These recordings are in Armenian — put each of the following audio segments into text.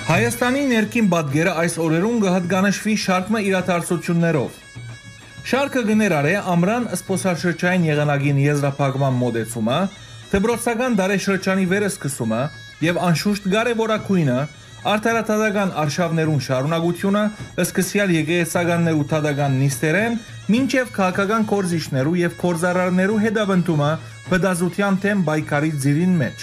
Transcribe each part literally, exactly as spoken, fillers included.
Հայաստանի ներքին պատգերը այս օրերուն կհատկանշվի շարքը իրադարձություններով։ Շարքը գներար է ամրան սփոսաշրջային եղանակին եզրափակման մոդեցումը, դպրոցական դարաշրջանի վերսկսումը եւ անշուշտ կարեւորակույնը արդարադատական արշավներուն շարունակությունը, սկսյալ եկեղեցականներու թադական նիստերեն, մինչև քաղաքական կորզիչներու եւ կորզարարներու հետապնդումը բդազության թեմ բայկարի ձիրին մեջ։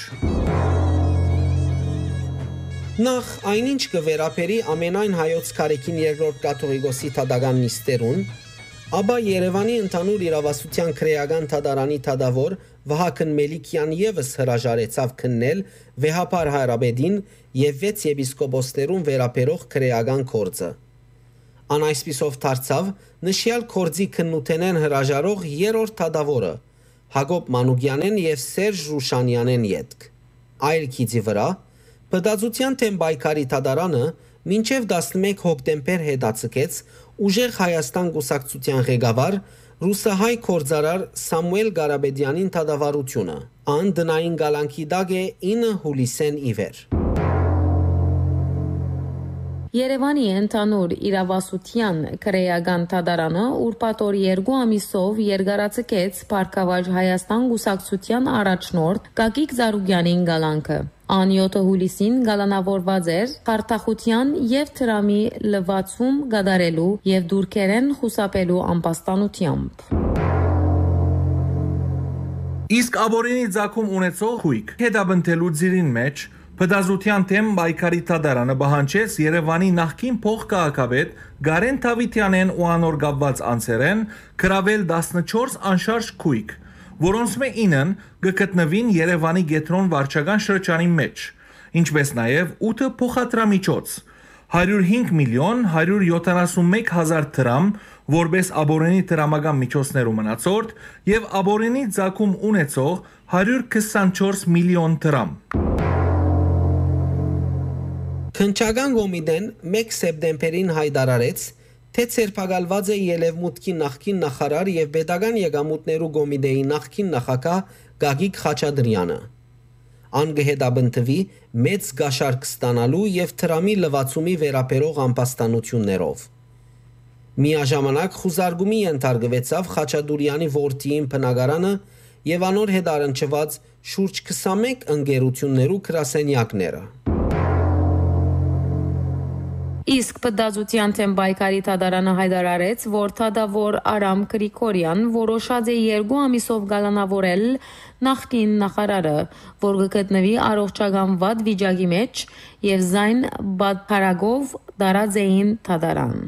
Նախ այնինչ կվերապերի ամենայն հայոց կարեկին երկրորդ կաթողիկոսի թադական նիստերուն, ապա Երևանի ընդհանուր իրավասության քրեական թադարանի թադավոր Վահագն Մելիքյան եւս հրաժարեցավ քննել վեհապար Հարաբեդին եւ վեց եպիսկոպոսներուն վերապերող քրեական կորձը։ Ան այսպիսով դարձավ նշյալ կորձի քննութենեն հրաժարող երրորդ թադավորը Հակոբ Մանուկյանեն եւ Սերժ Ռուշանյանեն ետք։ Այլ քիծի վրա Բդազության թեմ բայկարի թադարանը մինչև տասնմեկ հոկտեմբեր հետաձգեց ուժեղ Հայաստան կուսակցության ղեկավար ռուսահայ կորձարար Սամուել Ղարաբեդյանին թադավարությունը։ Ան դնային գալանքի դակ է ինը հուլիսեն իվեր։ Երևանի ընդհանուր իրավասության քրեական թադարանը ուրբաթ օր երկու ամիսով երկարացկեց Փառքավայր Հայաստան կուսակցության առաջնորդ Գագիկ Զարուգյանին գալանքը։ Ան յոթ հուլիսին գալանավորված էր Խարթախության եւ Թրամի լվացում գդարելու եւ դուրքերեն խուսափելու ամբաստանությամբ։ Իսկ աբորինի ցակում ունեցող հույք հետապնդելու ձիրին մեջ Բդազության թեմ բայկարի թադարանը բահանջեց Երևանի նախկին փոխքաղաքապետ Գարեն Թավիթյանեն ու անոր կապված անձերեն գրավել տասնչորս անշարժ քույք, որոնց մե ինն կգտնվին Երևանի Գետրոն վարչական շրջանի մեջ, ինչպես նաև ութ փոխադրամիջոց, հարյուր հինգ միլիոն հարյուր յոթանասունմեկ հազար դրամ որպես աբորինի դրամական միջոցներու մնացորդ եւ աբորինի ցակում ունեցող հարյուր քսանչորս միլիոն դրամ։ Քնչական կոմիտեն մեկ սեպտեմբերին հայտարարեց, թե ցերպակալված է Ելևմուտքի նախկին նախարար եւ Պետական եկամուտներու կոմիտեի նախկին նախագահ Գագիկ Խաչատրյանը։ Ան կհետապնդվի մեծ գաշարք ստանալու եւ Թրամի լվացումի վերապերող ամբաստանություններով։ Միաժամանակ խուզարկումի ենթարկվեցավ Խաչատուրյանի որդիին բնակարանը եւ անոր հետ առնչված շուրջ քսանմեկ ընկերություններու գրասենյակները։ Իսկ Բդազության թեմ բայկարի թադարանը հայտարարեց, որ թադավոր Արամ Գրիգորյան որոշած է երկու ամիսով գալանավորել նախկին նախարարը, որ կգտնվի առողջական վատ վիճակի մեջ եւ զայն բադփարագով դարած էին թադարան։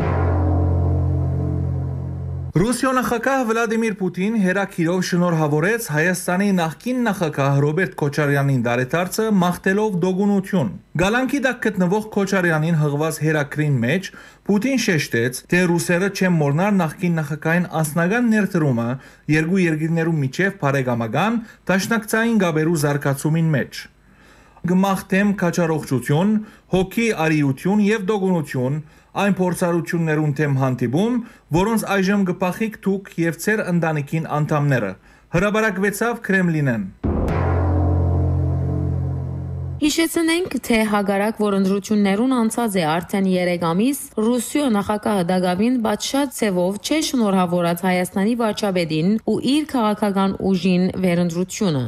Ռուսիա նախագահ Վլադիմիր Պուտին հերակիրով շնորհավորեց Հայաստանի նախկին նախագահ Ռոբերտ Քոչարյանին դարեթարցը մաղթելով դոգունություն։ Գալանքի տակ գտնվող Քոչարյանին հղված հերակրին մեջ Պուտին շեշտեց, թե ռուսերը չեն մոռնար նախկին նախագահային անձնական ներդրումը երկու երկրներու միջև բարեկամական դաշնակցային գաբերու զարգացումին մեջ։ Գմախտեմ քաջառողջություն, հոգի արիություն եւ դոգունություն այն փորձառություններուն թեմ հանդիպում, որոնց այժմ կփախիկ դուք եւ ձեր ընտանիքին անդամները, հրաբարակվեցավ Կրեմլինեն։ Հիշեցնենք, թե հագարակ որընտրություններուն անցած է արդեն երեք ամիս, Ռուսիա նախագահը Դագավին բացշատ ցևով չէ շնորհավորած Հայաստանի վարչապետին ու իր քաղաքական ուժին վերընտրությունը։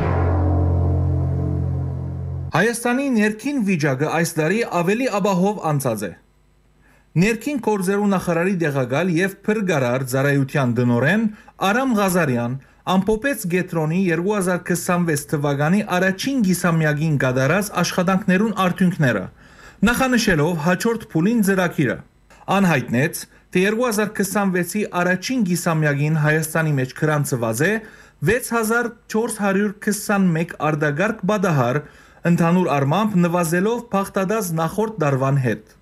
Հայաստանի ներքին վիճակը այս տարի ավելի աբահով անցած է։ Ներքին գործերու նախարարի դեղակալ եւ փրկարար ծառայության դնորեն Արամ Ղազարյան ամփոփեց Գետրոնի երկու հազար քսանվեց թվականի առաջին գիսամյակին կատարած աշխատանքներուն արդյունքները, նախանշելով հաջորդ փուլին ծրագիրը։ Անհայտնեց, թե երկու հազար քսանվեցի առաջին գիսամյակին Հայաստանի մեջ գրանցված է վեց հազար չորս հարյուր քսանմեկ արտագարկ բադահար, ընդհանուր առմամբ նվազելով փախտած նախորդ դարվան հետ։